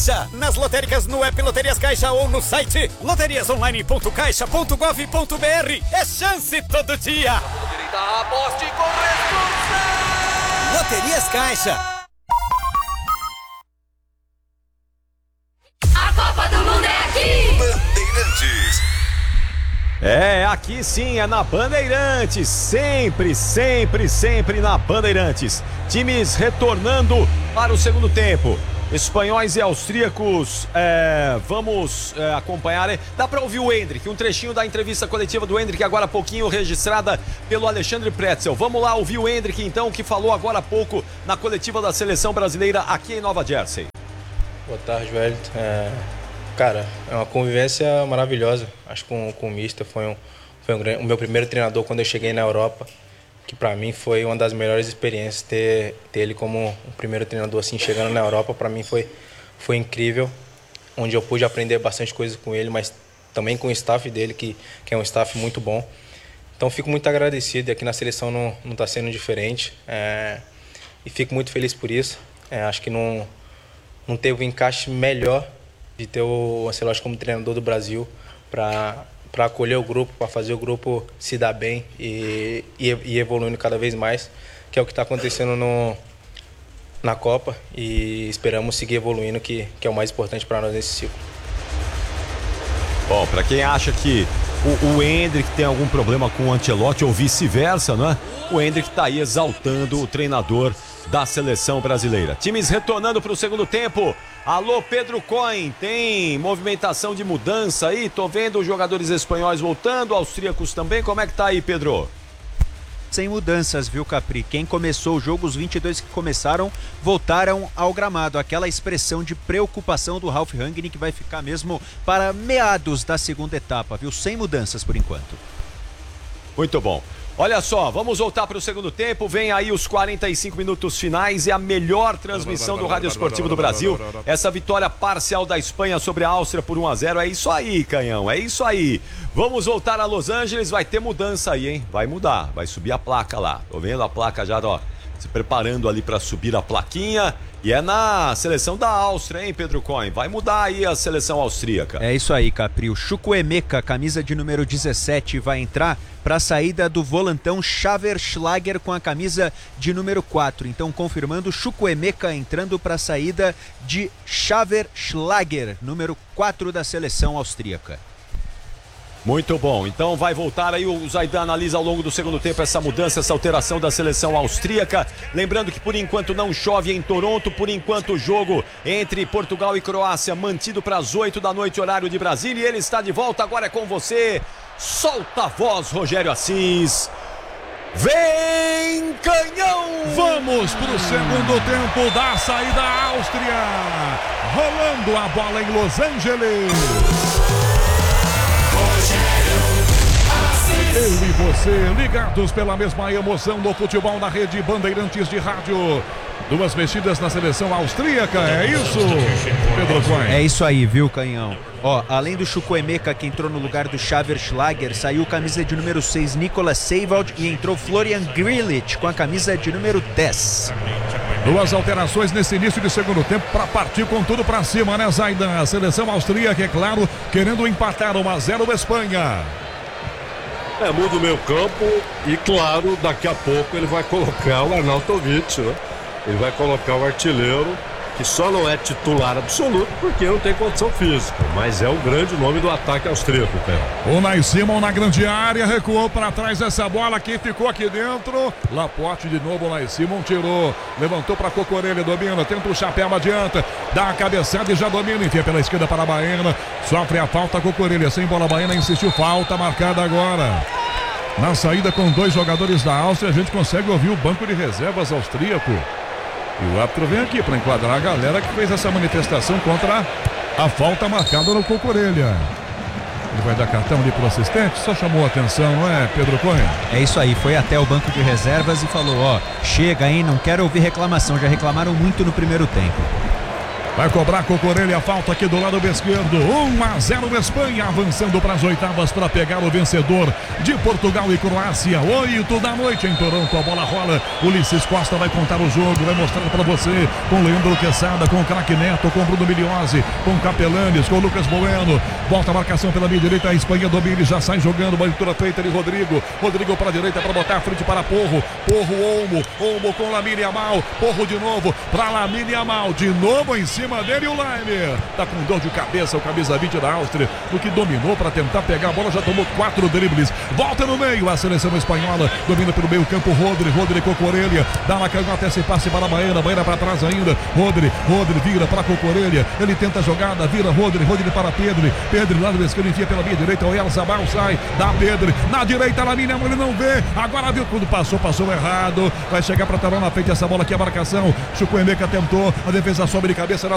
Caixa. Nas lotéricas, no app Loterias Caixa ou no site loteriasonline.caixa.gov.br. É chance todo dia. Aposte com responsabilidade. Loterias Caixa. A Copa do Mundo é aqui. Bandeirantes. É, aqui sim, é na Bandeirantes, sempre, sempre, sempre na Bandeirantes. Times retornando para o segundo tempo. Espanhóis e austríacos, vamos acompanhar. Dá para ouvir o Endrick, um trechinho da entrevista coletiva do Endrick, agora há pouquinho, registrada pelo Alexandre Pretzel. Vamos lá ouvir o Endrick, então, que falou agora há pouco na coletiva da seleção brasileira aqui em Nova Jersey. Boa tarde, Wellington. Cara, é uma convivência maravilhosa. Acho que com o Mister foi o meu primeiro treinador quando eu cheguei na Europa, que para mim foi uma das melhores experiências ter ele como um primeiro treinador assim chegando na Europa. Para mim foi incrível, onde eu pude aprender bastante coisa com ele, mas também com o staff dele, que é um staff muito bom. Então fico muito agradecido, e aqui na seleção não está sendo diferente, e fico muito feliz por isso. Acho que não teve um encaixe melhor de ter o Ancelotti como treinador do Brasil para acolher o grupo, para fazer o grupo se dar bem e evoluindo cada vez mais, que é o que está acontecendo na Copa, e esperamos seguir evoluindo, que é o mais importante para nós nesse ciclo. Bom, para quem acha que o Endrick tem algum problema com o Ancelotti ou vice-versa, não é? O Endrick está aí exaltando o treinador da seleção brasileira. Times retornando para o segundo tempo. Alô, Pedro Cohen, tem movimentação de mudança aí? Tô vendo os jogadores espanhóis voltando, austríacos também. Como é que tá aí, Pedro? Sem mudanças, viu, Capri? Quem começou o jogo, os 22 que começaram, voltaram ao gramado. Aquela expressão de preocupação do Ralf Rangnick que vai ficar mesmo para meados da segunda etapa, viu? Sem mudanças por enquanto. Muito bom. Olha só, vamos voltar para o segundo tempo. Vem aí os 45 minutos finais e a melhor transmissão do Rádio Esportivo do Brasil. Essa vitória parcial da Espanha sobre a Áustria por 1-0. É isso aí, Canhão, é isso aí. Vamos voltar a Los Angeles. Vai ter mudança aí, hein? Vai mudar, vai subir a placa lá. Tô vendo a placa já, ó, se preparando ali para subir a plaquinha. E é na seleção da Áustria, hein, Pedro Cohen? Vai mudar aí a seleção austríaca. É isso aí, Capri. O Chukwuemeka, camisa de número 17, vai entrar para a saída do volantão Xaver Schlager com a camisa de número 4. Então, confirmando, Chukwuemeka entrando para a saída de Xaver Schlager, número 4 da seleção austríaca. Muito bom, então vai voltar aí, o Zaidan analisa ao longo do segundo tempo essa mudança, essa alteração da seleção austríaca. Lembrando que por enquanto não chove em Toronto, por enquanto o jogo entre Portugal e Croácia mantido para as 8 da noite, horário de Brasília, e ele está de volta, agora é com você. Solta a voz, Rogério Assis. Vem, Canhão! Vamos para o segundo tempo da saída Áustria. Rolando a bola em Los Angeles. Eu e você, ligados pela mesma emoção do futebol na rede Bandeirantes de rádio. Duas mexidas na seleção austríaca, é isso, Pedro Cohen? É isso aí, viu, Canhão? Ó, além do Chukwuemeka, que entrou no lugar do Xaver Schlager, saiu camisa de número 6, Nicolas Seiwald, e entrou Florian Grillitsch com a camisa de número 10. Duas alterações nesse início de segundo tempo para partir com tudo para cima, né, Zaidan? A seleção austríaca, é claro, querendo empatar 1-0 Espanha. Muda o meio campo e, claro, daqui a pouco ele vai colocar o Arnautovic, né? Ele vai colocar o artilheiro, que só não é titular absoluto porque não tem condição física, mas é o grande nome do ataque austríaco, cara. O Unai Simon na grande área, recuou para trás essa bola que ficou aqui dentro. Laporte de novo, o Unai Simon tirou, levantou para Cocorelli, domina, tenta o chapéu, adianta, dá a cabeçada e já domina, enfia pela esquerda para a Baena, sofre a falta, Cocorelli, sem bola, Baena insistiu, falta marcada agora. Na saída com dois jogadores da Áustria, a gente consegue ouvir o banco de reservas austríaco. E o árbitro vem aqui para enquadrar a galera que fez essa manifestação contra a falta marcada no Cocorelha. Ele vai dar cartão ali pro assistente, só chamou a atenção, não é, Pedro Cohen? É isso aí, foi até o banco de reservas e falou, ó, chega aí, não quero ouvir reclamação, já reclamaram muito no primeiro tempo. Vai cobrar Cocorelha, a falta aqui do lado esquerdo. 1-0 Espanha, avançando para as oitavas para pegar o vencedor de Portugal e Croácia. 8 da noite em Toronto, a bola rola. Ulisses Costa vai contar o jogo, vai mostrar para você com Leandro Quesada, com o craque Neto, com Bruno Miliose, com Capelanes, com Lucas Bueno. Volta a marcação pela minha direita, a Espanha domina e já sai jogando. Leitura feita de Rodrigo. Rodrigo para a direita para botar a frente para Porro. Olmo com Lamine Yamal. Porro de novo para Lamine Yamal. De novo em cima dele o Laimer. Tá com dor de cabeça o camisa 20 da Áustria. No que dominou para tentar pegar a bola, já tomou 4 dribles. Volta no meio a seleção espanhola. Domina pelo meio campo Rodri Cocorelha. Dá uma canhota esse passe para Baena para trás ainda. Rodri vira para Cocorelha. Ele tenta a jogada, vira Rodri para Pedro lá do esquerdo, enfia pela minha direita. O El Zabal sai, dá Pedro. Na direita, Lamine Yamal, ele não vê. Agora viu quando passou errado. Vai chegar para Tarão na frente essa bola aqui, a marcação. Chukwuemeka tentou. A defesa sobe de cabeça na